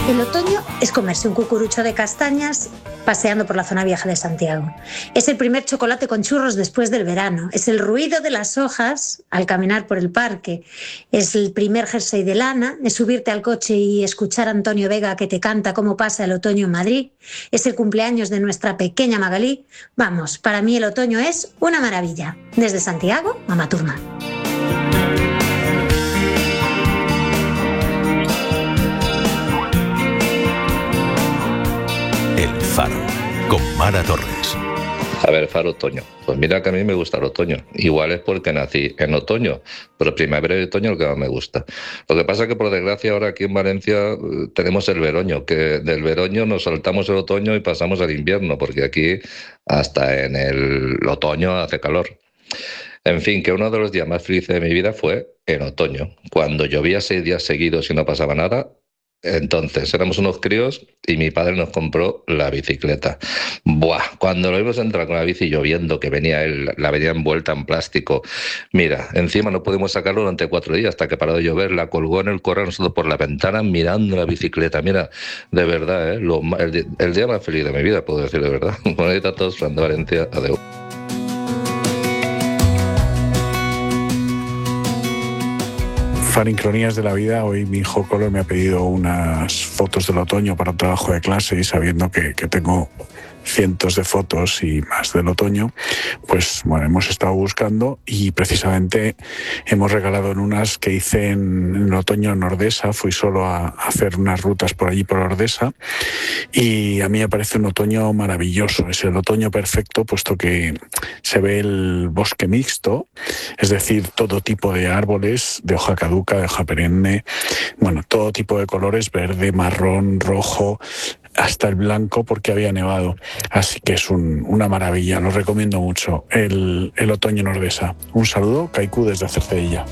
El otoño es comerse un cucurucho de castañas paseando por la zona vieja de Santiago. Es el primer chocolate con churros después del verano. Es el ruido de las hojas al caminar por el parque. Es el primer jersey de lana. Es subirte al coche y escuchar a Antonio Vega que te canta cómo pasa el otoño en Madrid. Es el cumpleaños de nuestra pequeña Magalí. Vamos, para mí el otoño es una maravilla. Desde Santiago, Mama Turma. El Faro, con Mara Torres. A ver, Faro, otoño. Pues mira que a mí me gusta el otoño. Igual es porque nací en otoño, pero primavera y otoño es lo que más me gusta. Lo que pasa es que, por desgracia, ahora aquí en Valencia tenemos el veroño, que del veroño nos saltamos el otoño y pasamos al invierno, porque aquí hasta en el otoño hace calor. En fin, que uno de los días más felices de mi vida fue en otoño, cuando llovía 6 días seguidos y no pasaba nada. Entonces éramos unos críos y mi padre nos compró la bicicleta. Buah, cuando lo vimos entrar con la bici lloviendo, que venía él, la venía envuelta en plástico. Mira, encima no pudimos sacarlo durante 4 días hasta que paró de llover. La colgó en el correo nosotros por la ventana mirando la bicicleta. Mira, de verdad, el día más feliz de mi vida, puedo decir de verdad. Bonita a todos, Fran de Valencia, adeu. Farincronías de la vida. Hoy mi hijo Colo me ha pedido unas fotos del otoño para un trabajo de clase y sabiendo que tengo cientos de fotos y más del otoño, pues bueno, hemos estado buscando y precisamente hemos regalado en unas que hice en el otoño en Ordesa. Fui solo a hacer unas rutas por allí por Ordesa y a mí me parece un otoño maravilloso. Es el otoño perfecto puesto que se ve el bosque mixto, es decir, todo tipo de árboles, de hoja caduca, de hoja perenne, bueno, todo tipo de colores, verde, marrón, rojo, hasta el blanco porque había nevado. Así que es una maravilla, lo recomiendo mucho, el otoño en Ordesa. Un saludo, Kaiku desde Cercedilla.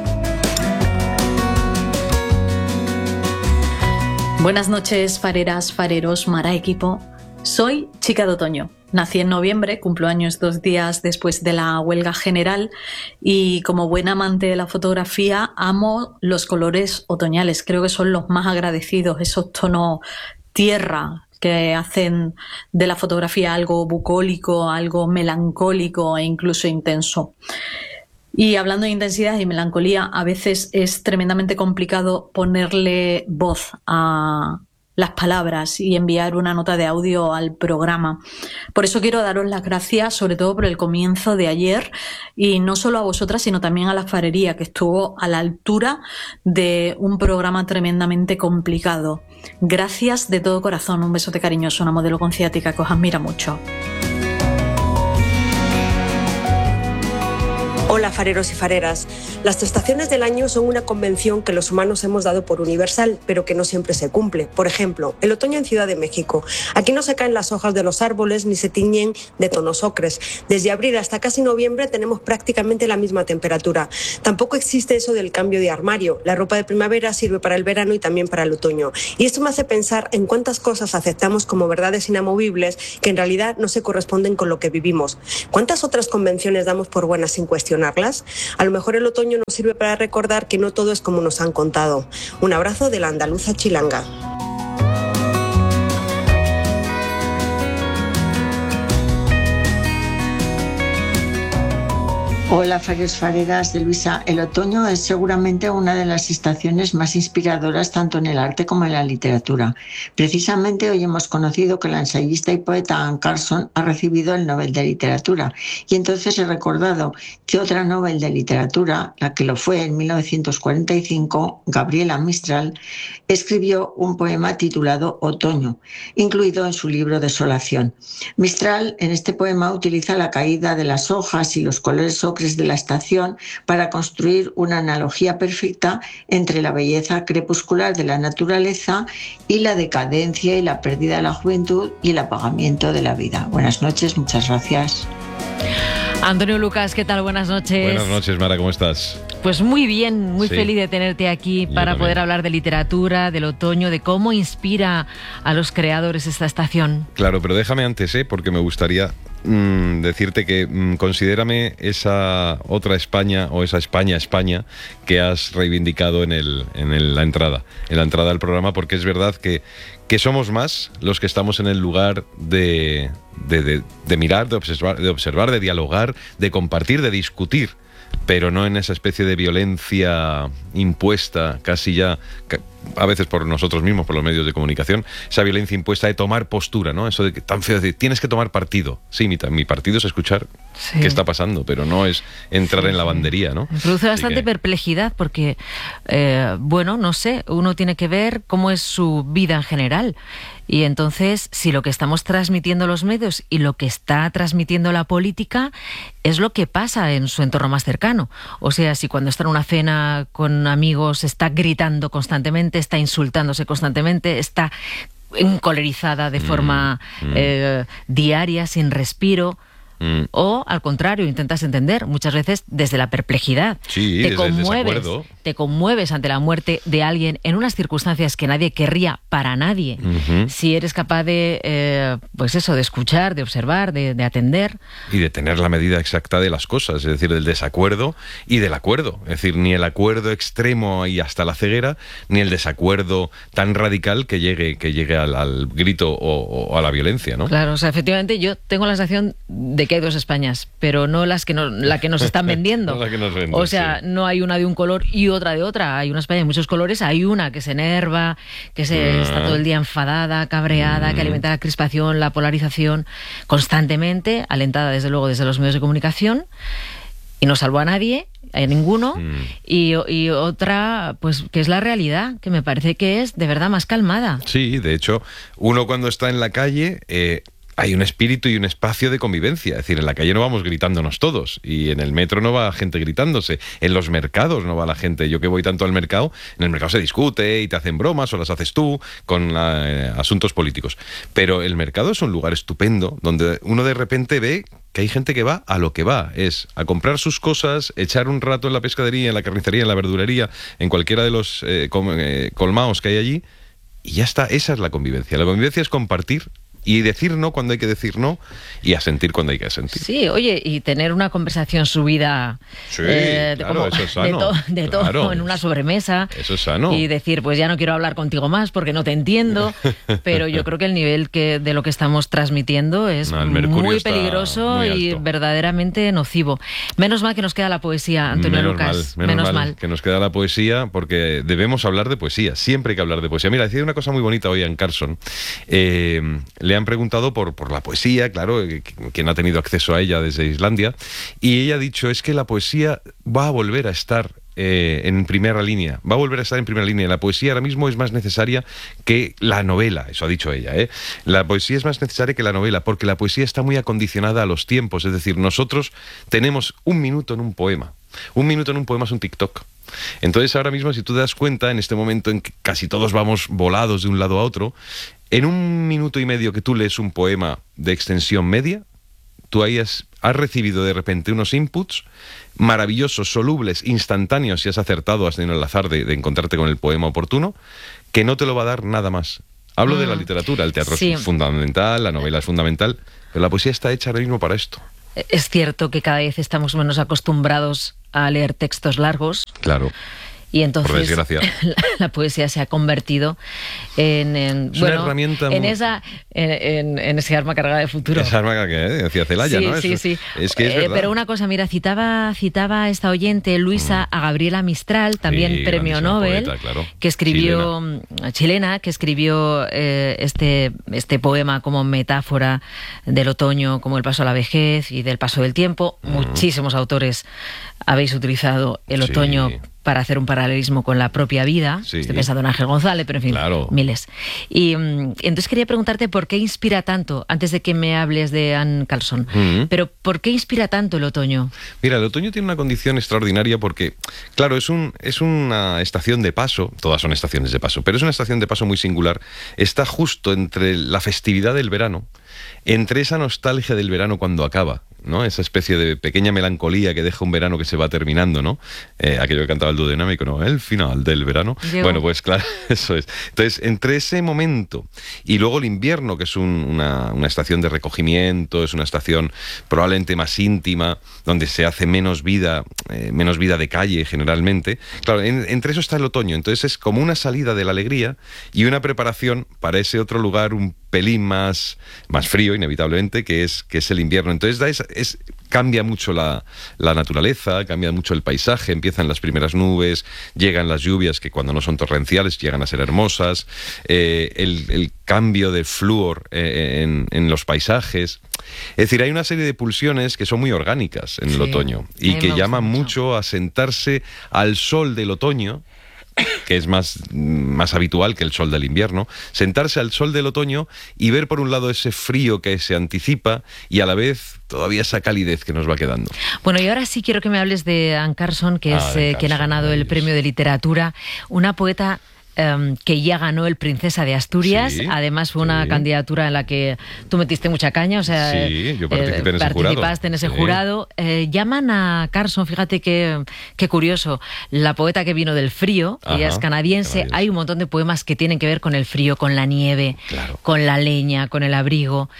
Buenas noches, fareras, fareros, Mara equipo. Soy chica de otoño. Nací en noviembre, cumplo años 2 días después de la huelga general y como buena amante de la fotografía amo los colores otoñales. Creo que son los más agradecidos, esos tonos tierra que hacen de la fotografía algo bucólico, algo melancólico e incluso intenso. Y hablando de intensidad y melancolía, a veces es tremendamente complicado ponerle voz a las palabras y enviar una nota de audio al programa. Por eso quiero daros las gracias, sobre todo por el comienzo de ayer, y no solo a vosotras, sino también a la farería, que estuvo a la altura de un programa tremendamente complicado. Gracias de todo corazón, un besote cariñoso, una modelo con ciática que os admira mucho. Hola fareros y fareras. Las estaciones del año son una convención que los humanos hemos dado por universal, pero que no siempre se cumple. Por ejemplo, el otoño en Ciudad de México. Aquí no se caen las hojas de los árboles ni se tiñen de tonos ocres. Desde abril hasta casi noviembre tenemos prácticamente la misma temperatura. Tampoco existe eso del cambio de armario. La ropa de primavera sirve para el verano y también para el otoño. Y esto me hace pensar en cuántas cosas aceptamos como verdades inamovibles que en realidad no se corresponden con lo que vivimos. ¿Cuántas otras convenciones damos por buenas sin cuestionar? A lo mejor el otoño nos sirve para recordar que no todo es como nos han contado. Un abrazo de la andaluza chilanga. Hola, fareros, fareras de Luisa. El otoño es seguramente una de las estaciones más inspiradoras tanto en el arte como en la literatura. Precisamente hoy hemos conocido que la ensayista y poeta Anne Carson ha recibido el Nobel de Literatura y entonces he recordado que otra Nobel de Literatura, la que lo fue en 1945, Gabriela Mistral, escribió un poema titulado Otoño, incluido en su libro Desolación. Mistral en este poema utiliza la caída de las hojas y los colores ocres de la estación para construir una analogía perfecta entre la belleza crepuscular de la naturaleza y la decadencia y la pérdida de la juventud y el apagamiento de la vida. Buenas noches, muchas gracias. Antonio Lucas, ¿qué tal? Buenas noches. Buenas noches, Mara, ¿cómo estás? Pues muy bien, muy feliz de tenerte aquí para poder hablar de literatura, del otoño, de cómo inspira a los creadores esta estación. Claro, pero déjame antes, porque me gustaría decirte que considérame esa otra España o esa España que has reivindicado en la entrada al programa, porque es verdad que somos más los que estamos en el lugar de mirar, de observar, de dialogar, de compartir, de discutir, pero no en esa especie de violencia impuesta, casi ya a veces por nosotros mismos, por los medios de comunicación, esa violencia impuesta de tomar postura, ¿no? Eso de que tan feo de decir, tienes que tomar partido. Sí, mi partido es escuchar qué está pasando, pero no es entrar en lavandería, ¿no? Me produce bastante perplejidad porque, no sé, uno tiene que ver cómo es su vida en general. Y entonces, si lo que estamos transmitiendo los medios y lo que está transmitiendo la política es lo que pasa en su entorno más cercano. O sea, si cuando está en una cena con amigos está gritando constantemente, está insultándose constantemente, está encolerizada de forma diaria, sin respiro. O al contrario, intentas entender muchas veces desde la perplejidad. Sí, te conmueves ante la muerte de alguien en unas circunstancias que nadie querría para nadie. Si eres capaz de de escuchar, de observar, de atender y de tener la medida exacta de las cosas, es decir, del desacuerdo y del acuerdo, es decir, ni el acuerdo extremo y hasta la ceguera, ni el desacuerdo tan radical que llegue al grito o a la violencia, ¿no? Claro, o sea, efectivamente yo tengo la sensación de que hay dos Españas, pero no la que nos están vendiendo. No la que nos venden, o sea, no hay una de un color y otra de otra. Hay una España de muchos colores, hay una que se enerva, que está todo el día enfadada, cabreada, que alimenta la crispación, la polarización constantemente, alentada desde luego desde los medios de comunicación, y no salvó a nadie, a ninguno, y otra, pues que es la realidad, que me parece que es de verdad más calmada. Sí, de hecho, uno cuando está en la calle hay un espíritu y un espacio de convivencia. Es decir, en la calle no vamos gritándonos todos, y en el metro no va gente gritándose, en los mercados no va la gente. Yo que voy tanto al mercado, en el mercado se discute y te hacen bromas o las haces tú con asuntos políticos. Pero el mercado es un lugar estupendo donde uno de repente ve que hay gente que va a lo que va, es a comprar sus cosas, echar un rato en la pescadería, en la carnicería, en la verdulería, en cualquiera de los colmados que hay allí, y ya está. Esa es la convivencia. La convivencia es compartir y decir no cuando hay que decir no, y asentir cuando hay que asentir. Sí, oye, y tener una conversación subida eso es sano. De todo en una sobremesa. Eso es sano. Y decir, pues ya no quiero hablar contigo más porque no te entiendo, pero yo creo que el nivel de lo que estamos transmitiendo es muy peligroso muy y verdaderamente nocivo. Menos mal que nos queda la poesía, Antonio Lucas. Menos mal que nos queda la poesía, porque debemos hablar de poesía, siempre hay que hablar de poesía. Mira, decía una cosa muy bonita hoy a Ann Carlson. Le han preguntado por la poesía, claro, quien ha tenido acceso a ella desde Islandia, y ella ha dicho, es que la poesía va a volver a estar en primera línea, va a volver a estar en primera línea. La poesía ahora mismo es más necesaria que la novela, eso ha dicho ella, ¿eh? La poesía es más necesaria que la novela, porque la poesía está muy acondicionada a los tiempos, es decir, nosotros tenemos un minuto en un poema. Un minuto en un poema es un TikTok. Entonces ahora mismo, si tú te das cuenta, en este momento en que casi todos vamos volados de un lado a otro, en 1 minuto y medio que tú lees un poema de extensión media, tú ahí has recibido de repente unos inputs maravillosos, solubles, instantáneos, si has acertado, has tenido el azar de encontrarte con el poema oportuno, que no te lo va a dar nada más. Hablo de la literatura, el teatro es fundamental, la novela es fundamental, pero la poesía está hecha ahora mismo para esto. Es cierto que cada vez estamos menos acostumbrados a leer textos largos. Claro. Y entonces por desgracia, la poesía se ha convertido en una herramienta en ese arma cargada de futuro. Esa arma que decía Celaya, ¿no? Sí. Es que es verdad. Pero una cosa, mira, citaba a esta oyente, Luisa, a Gabriela Mistral, también premio Nobel, poeta, claro, que escribió, chilena, que escribió este poema como metáfora del otoño, como el paso a la vejez y del paso del tiempo. Muchísimos autores habéis utilizado el otoño para hacer un paralelismo con la propia vida. Estoy pensando en Ángel González, pero en fin, miles. Y entonces quería preguntarte por qué inspira tanto, antes de que me hables de Ann Carlson, pero ¿por qué inspira tanto el otoño? Mira, el otoño tiene una condición extraordinaria porque, claro, es una estación de paso, todas son estaciones de paso, pero es una estación de paso muy singular. Está justo entre la festividad del verano, entre esa nostalgia del verano cuando acaba, ¿no? Esa especie de pequeña melancolía que deja un verano que se va terminando, ¿no? Aquello que cantaba el dúo dinámico, ¿no? El final del verano. Llegó. Bueno, pues claro, eso es. Entonces, entre ese momento y luego el invierno, que es una estación de recogimiento, es una estación probablemente más íntima, donde se hace menos vida de calle generalmente. Claro, entre eso está el otoño. Entonces es como una salida de la alegría y una preparación para ese otro lugar un pelín más frío, inevitablemente, que es el invierno. Entonces cambia mucho la naturaleza, cambia mucho el paisaje, empiezan las primeras nubes, llegan las lluvias que cuando no son torrenciales llegan a ser hermosas, el cambio de flúor en los paisajes. Es decir, hay una serie de pulsiones que son muy orgánicas en el otoño y que llaman mucho a sentarse al sol del otoño, que es más habitual que el sol del invierno, sentarse al sol del otoño y ver por un lado ese frío que se anticipa y a la vez todavía esa calidez que nos va quedando. Bueno, y ahora sí quiero que me hables de Anne Carson, que es quien ha ganado el premio de literatura, una poeta que ya ganó el Princesa de Asturias. Sí, además fue una candidatura en la que tú metiste mucha caña, o sea, sí, yo participé en ese participaste en ese jurado. Llaman a Carson, fíjate qué curioso, la poeta que vino del frío, ella es canadiense. Hay un montón de poemas que tienen que ver con el frío, con la nieve, con la leña, con el abrigo,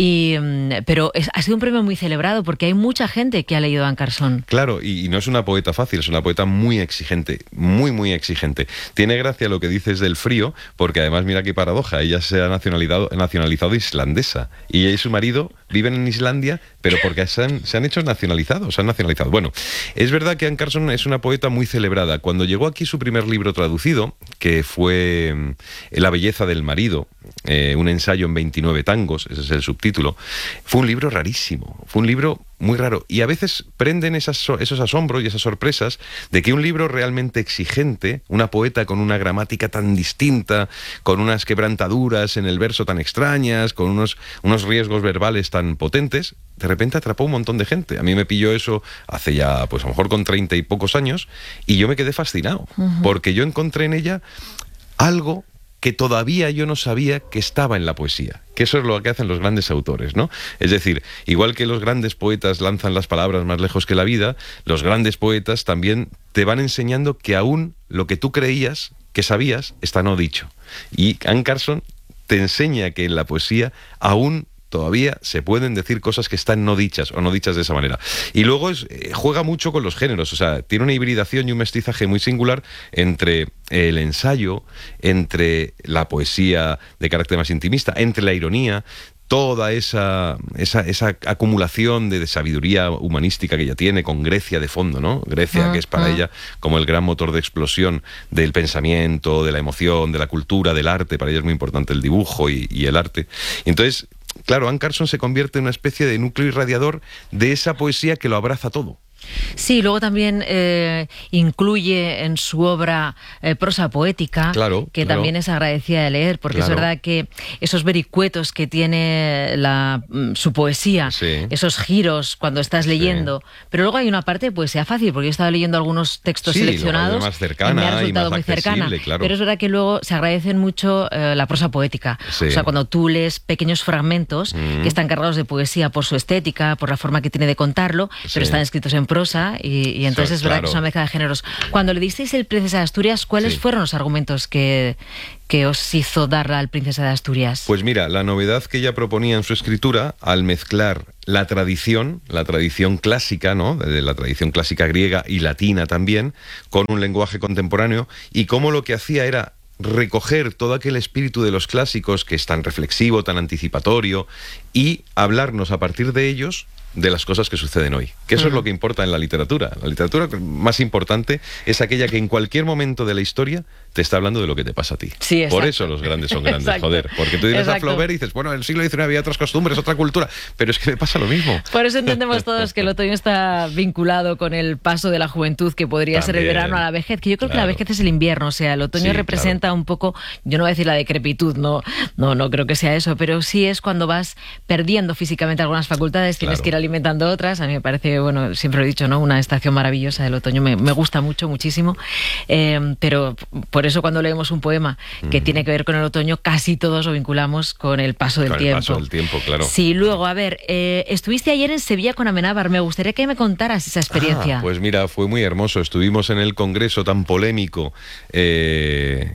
pero ha sido un premio muy celebrado porque hay mucha gente que ha leído a Anne Carson. Claro, y no es una poeta fácil, es una poeta muy exigente, muy exigente. Tiene gracia lo que dices del frío, porque además mira qué paradoja, ella se ha nacionalizado islandesa y ella y su marido viven en Islandia, pero porque se han hecho nacionalizados, se han nacionalizado. Bueno, es verdad que Anne Carson es una poeta muy celebrada. Cuando llegó aquí su primer libro traducido, que fue La belleza del marido, un ensayo en 29 tangos, ese es el subtítulo, fue un libro rarísimo, fue un libro muy raro, y a veces prenden esos asombros y esas sorpresas de que un libro realmente exigente, una poeta con una gramática tan distinta, con unas quebrantaduras en el verso tan extrañas, con unos riesgos verbales tan potentes, de repente atrapó un montón de gente. A mí me pilló eso hace ya, pues a lo mejor con 30 y pocos años, y yo me quedé fascinado, porque yo encontré en ella algo que todavía yo no sabía que estaba en la poesía, que eso es lo que hacen los grandes autores, ¿no? Es decir, igual que los grandes poetas lanzan las palabras más lejos que la vida, los grandes poetas también te van enseñando que aún lo que tú creías que sabías está no dicho. Y Anne Carson te enseña que en la poesía aún todavía se pueden decir cosas que están no dichas o no dichas de esa manera. Y luego juega mucho con los géneros, o sea, tiene una hibridación y un mestizaje muy singular entre el ensayo, entre la poesía de carácter más intimista, entre la ironía, toda esa acumulación de sabiduría humanística que ella tiene, con Grecia de fondo, ¿no? Grecia, que es para ella como el gran motor de explosión del pensamiento, de la emoción, de la cultura, del arte. Para ella es muy importante el dibujo y el arte. Y entonces, claro, Anne Carson se convierte en una especie de núcleo irradiador de esa poesía que lo abraza todo. Sí, luego también incluye en su obra prosa poética, que también es agradecida de leer, porque es verdad que esos vericuetos que tiene su poesía, esos giros cuando estás leyendo, pero luego hay una parte de poesía fácil, porque yo he estado leyendo algunos textos seleccionados más cercana, y me ha resultado muy cercana, pero es verdad que luego se agradecen mucho la prosa poética, o sea, cuando tú lees pequeños fragmentos que están cargados de poesía por su estética, por la forma que tiene de contarlo, pero están escritos en prosa y entonces es verdad que es una mezcla de géneros. Cuando le disteis el Princesa de Asturias, ¿cuáles fueron los argumentos que os hizo darla al Princesa de Asturias? Pues mira, la novedad que ella proponía en su escritura, al mezclar la tradición clásica, ¿no?, de la tradición clásica griega y latina también, con un lenguaje contemporáneo, y cómo lo que hacía era recoger todo aquel espíritu de los clásicos que es tan reflexivo, tan anticipatorio, y hablarnos a partir de ellos de las cosas que suceden hoy. Que eso es lo que importa en la literatura. La literatura más importante es aquella que en cualquier momento de la historia te está hablando de lo que te pasa a ti. Sí, por eso los grandes son grandes, joder. Porque tú dices a Flaubert y dices, bueno, en el siglo XIX había otras costumbres, otra cultura, pero es que me pasa lo mismo. Por eso entendemos todos que el otoño está vinculado con el paso de la juventud, que podría ser el verano, a la vejez, que yo creo que la vejez es el invierno, o sea, el otoño representa un poco, yo no voy a decir la decrepitud, no creo que sea eso, pero sí es cuando vas perdiendo físicamente algunas facultades, tienes que ir al alimentando otras. A mí me parece, bueno, siempre lo he dicho, ¿no? Una estación maravillosa del otoño. Me gusta muchísimo. Pero por eso cuando leemos un poema que tiene que ver con el otoño, casi todos lo vinculamos con el paso del tiempo. El paso del tiempo, claro. Sí, luego, a ver, estuviste ayer en Sevilla con Amenábar. Me gustaría que me contaras esa experiencia. Pues mira, fue muy hermoso. Estuvimos en el congreso tan polémico que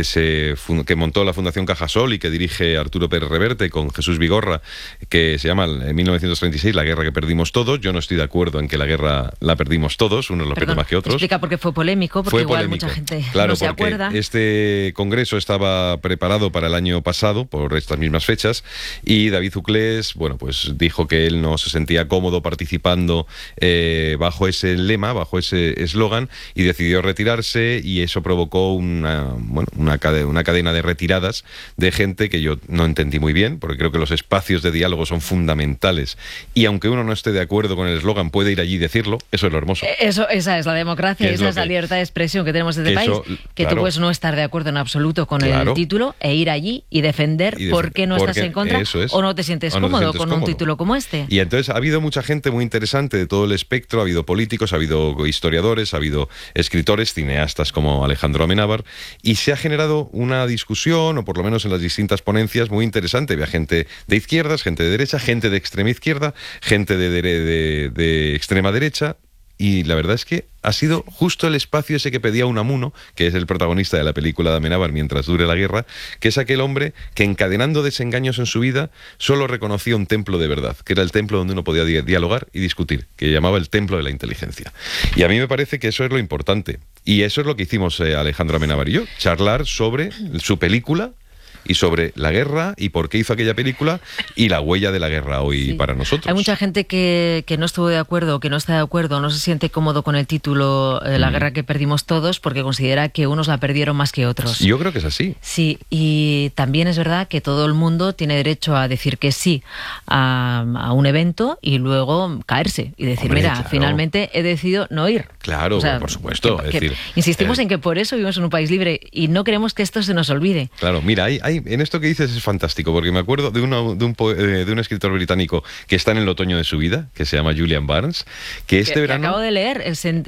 montó la Fundación Cajasol y que dirige Arturo Pérez Reverte con Jesús Vigorra, que se llama en 1936 La guerra que perdimos todos. Yo no estoy de acuerdo en que la guerra la perdimos todos, unos los pierden más que otros. Explica por qué fue polémico, porque igual mucha gente no se acuerda. Este congreso estaba preparado para el año pasado, por estas mismas fechas, y David Uclés, bueno, pues dijo que él no se sentía cómodo participando bajo ese lema, bajo ese eslogan, y decidió retirarse, y eso provocó una cadena de retiradas de gente que yo no entendí muy bien, porque creo que los espacios de diálogo son fundamentales, y aunque uno no esté de acuerdo con el eslogan, puede ir allí y decirlo. Eso es lo hermoso. Esa es la democracia, esa es la libertad de expresión que tenemos en este país, que tú puedes no estar de acuerdo en absoluto con el título e ir allí y defender por qué no estás en contra o no te sientes cómodo con un título como este. Y entonces ha habido mucha gente muy interesante de todo el espectro, ha habido políticos, ha habido historiadores, ha habido escritores, cineastas como Alejandro Amenábar, y se ha generado una discusión, o por lo menos en las distintas ponencias, muy interesante. Había gente de izquierdas, gente de derecha, gente de extrema izquierda, gente de extrema derecha, y la verdad es que ha sido justo el espacio ese que pedía Unamuno, que es el protagonista de la película de Amenábar, Mientras dure la guerra, que es aquel hombre que, encadenando desengaños en su vida, solo reconocía un templo de verdad, que era el templo donde uno podía dialogar y discutir, que llamaba el templo de la inteligencia. Y a mí me parece que eso es lo importante, y eso es lo que hicimos Alejandro Amenábar y yo, charlar sobre su película y sobre la guerra y por qué hizo aquella película y la huella de la guerra hoy para nosotros. Hay mucha gente que no estuvo de acuerdo, que no está de acuerdo, no se siente cómodo con el título La guerra que perdimos todos, porque considera que unos la perdieron más que otros. Yo creo que es así. Sí, y también es verdad que todo el mundo tiene derecho a decir que sí a un evento y luego caerse y decir, finalmente he decidido no ir. Claro, por supuesto. Insistimos en que por eso vivimos en un país libre y no queremos que esto se nos olvide. Claro, mira, en esto que dices es fantástico, porque me acuerdo de un escritor británico que está en el otoño de su vida, que se llama Julian Barnes, que verano... acabo de leer,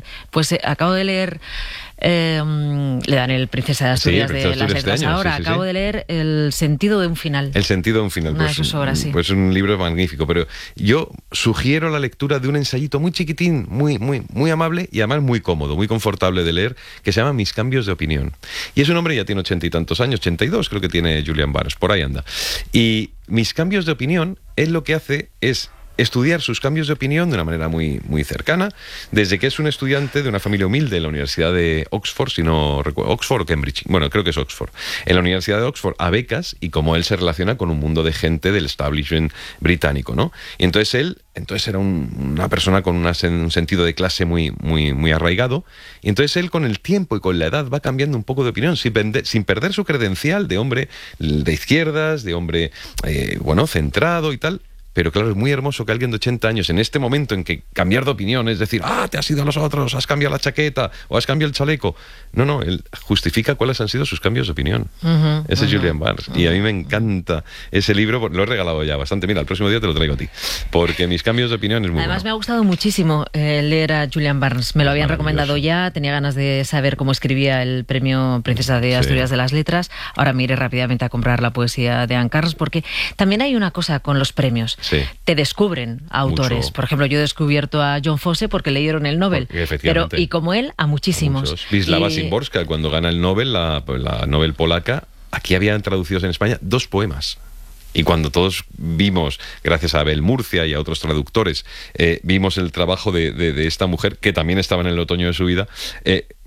le dan el Princesa de Asturias de las Letras ahora. Acabo de leer El sentido de un final. El sentido de un final. Pues un libro magnífico. Pero yo sugiero la lectura de un ensayito muy chiquitín, muy amable y además muy cómodo, muy confortable de leer, que se llama Mis cambios de opinión. Y es un hombre, ya tiene 80 y tantos años, 82 creo que tiene Julian Barnes, por ahí anda. Y Mis cambios de opinión, él lo que hace es estudiar sus cambios de opinión de una manera muy cercana, desde que es un estudiante de una familia humilde en la Universidad de Oxford, si no recuerdo, Oxford o Cambridge, bueno, creo que es Oxford, en la Universidad de Oxford, a becas, y cómo él se relaciona con un mundo de gente del establishment británico, ¿no? Y entonces él era una persona con un sentido de clase muy arraigado, y entonces él con el tiempo y con la edad va cambiando un poco de opinión, sin perder su credencial de hombre de izquierdas, de hombre, centrado y tal. Pero claro, es muy hermoso que alguien de 80 años, en este momento en que cambiar de opinión es decir, te has ido a los otros, has cambiado la chaqueta o has cambiado el chaleco. No, él justifica cuáles han sido sus cambios de opinión. Ese es Julian Barnes. Y a mí me encanta ese libro, lo he regalado ya bastante. Mira, el próximo día te lo traigo a ti, porque Mis cambios de opinión es muy Además me ha gustado muchísimo leer a Julian Barnes. Me lo habían recomendado ya, tenía ganas de saber cómo escribía el premio Princesa de Asturias de las Letras. Ahora me iré rápidamente a comprar la poesía de Anne Carlos, porque también hay una cosa con los premios. Sí. Te descubren a autores. Mucho. Por ejemplo, yo he descubierto a John Fosse porque leyeron el Nobel. Y como él, a muchísimos. Wisława Szymborska, cuando gana el Nobel, la Nobel polaca, aquí habían traducidos en España 2 poemas. Y cuando todos vimos, gracias a Abel Murcia y a otros traductores, vimos el trabajo de esta mujer, que también estaba en el otoño de su vida,